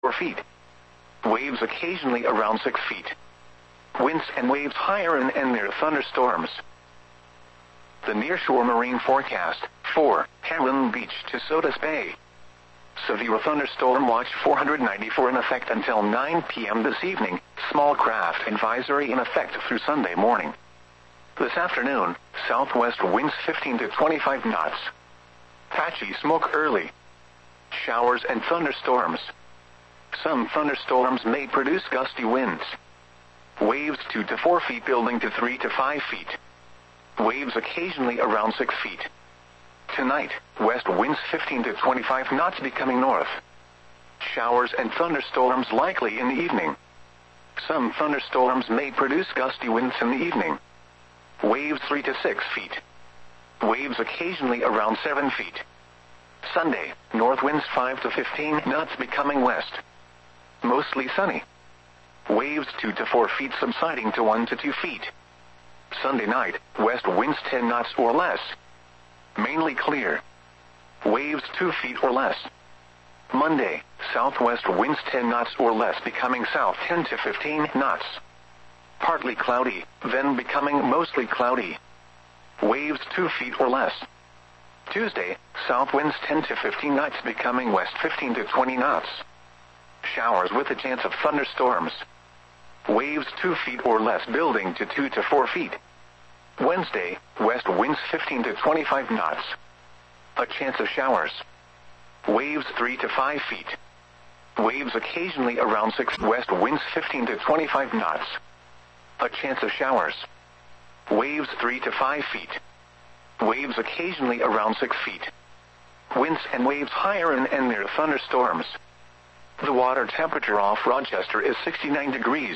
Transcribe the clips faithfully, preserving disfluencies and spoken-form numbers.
four feet. Waves occasionally around six feet. Winds and waves higher in and near thunderstorms. The nearshore marine forecast, four, Heron Beach to Sodus Bay. Severe thunderstorm watch four hundred ninety-four in effect until nine p m this evening, small craft advisory in effect through Sunday morning. This afternoon, southwest winds fifteen to twenty-five knots. Patchy smoke early. Showers and thunderstorms. Some thunderstorms may produce gusty winds. Waves two to four feet building to three to five feet. Waves occasionally around six feet. Tonight, west winds fifteen to twenty-five knots becoming north. Showers and thunderstorms likely in the evening. Some thunderstorms may produce gusty winds in the evening. Waves three to six feet. Waves occasionally around seven feet. Sunday, north winds five to fifteen knots becoming west. Mostly sunny. Waves two to four feet subsiding to one to two feet. Sunday night, west winds ten knots or less. Mainly clear. Waves two feet or less. Monday, southwest winds ten knots or less becoming south ten to fifteen knots. Partly cloudy, then becoming mostly cloudy. Waves two feet or less. Tuesday, south winds ten to fifteen knots becoming west fifteen to twenty knots. Showers with a chance of thunderstorms. Waves two feet or less building to two to four feet. Wednesday, west winds fifteen to twenty-five knots. A chance of showers. Waves three to five feet. Waves occasionally around six. West winds fifteen to twenty-five knots. A chance of showers. Waves three to five feet. Waves occasionally around six feet. Winds and waves higher in and near thunderstorms. The water temperature off Rochester is sixty-nine degrees.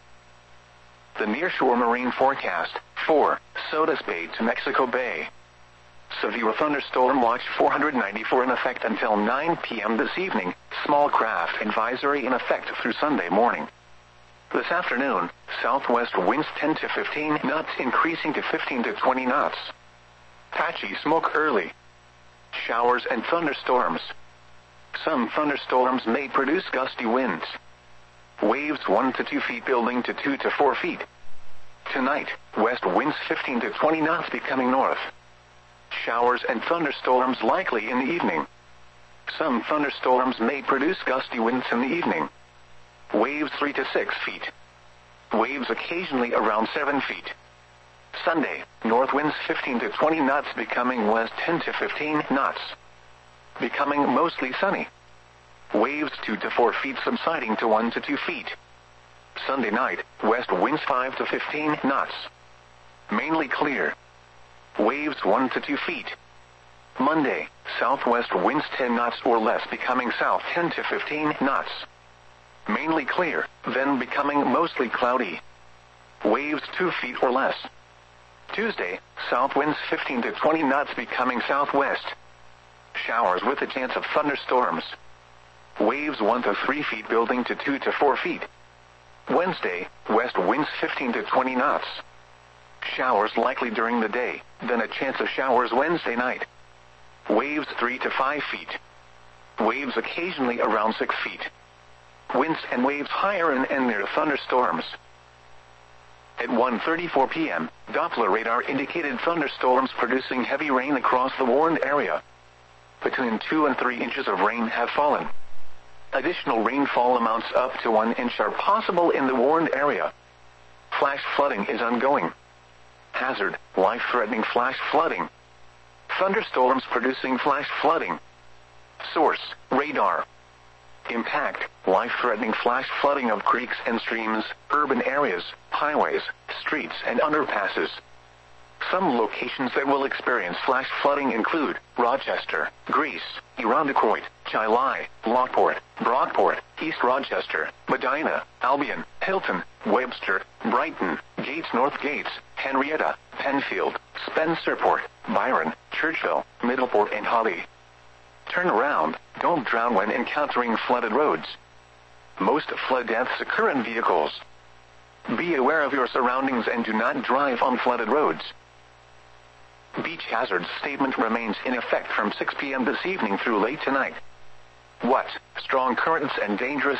The nearshore marine forecast, four, Sodus Bay to Mexico Bay. Severe thunderstorm watch four hundred ninety-four in effect until nine p m this evening, small craft advisory in effect through Sunday morning. This afternoon, southwest winds ten to fifteen knots increasing to fifteen to twenty knots. Patchy smoke early. Showers and thunderstorms. Some thunderstorms may produce gusty winds. Waves one to two feet building to two to four feet. Tonight, west winds fifteen to twenty knots becoming north. Showers and thunderstorms likely in the evening. Some thunderstorms may produce gusty winds in the evening. Waves three to six feet. Waves occasionally around seven feet. Sunday, north winds fifteen to twenty knots becoming west ten to fifteen knots. Becoming mostly sunny. Waves two to four feet subsiding to one to two feet. Sunday night, west winds five to fifteen knots. Mainly clear. Waves one to two feet. Monday, southwest winds ten knots or less becoming south ten to fifteen knots. Mainly clear, then becoming mostly cloudy. Waves two feet or less. Tuesday, south winds fifteen to twenty knots becoming southwest. Showers with a chance of thunderstorms. Waves one to three feet building to two to four feet. Wednesday, west winds fifteen to twenty knots. Showers likely during the day, then a chance of showers Wednesday night. Waves three to five feet. Waves occasionally around six feet. Winds and waves higher in and near thunderstorms. At one thirty-four p m, Doppler radar indicated thunderstorms producing heavy rain across the warned area. Between two and three inches of rain have fallen. Additional rainfall amounts up to one inch are possible in the warned area. Flash flooding is ongoing. Hazard, life-threatening flash flooding. Thunderstorms producing flash flooding. Source, radar. Impact, life-threatening flash flooding of creeks and streams, urban areas, highways, streets and underpasses. Some locations that will experience flash flooding include Rochester, Greece, Irondequoit, Chilai, Lockport, Brockport, East Rochester, Medina, Albion, Hilton, Webster, Brighton, Gates North Gates, Henrietta, Penfield, Spencerport, Byron, Churchville, Middleport and Holly. Turn around, don't drown when encountering flooded roads. Most flood deaths occur in vehicles. Be aware of your surroundings and do not drive on flooded roads. Beach hazard statement remains in effect from six p m this evening through late tonight. What? Strong currents and dangerous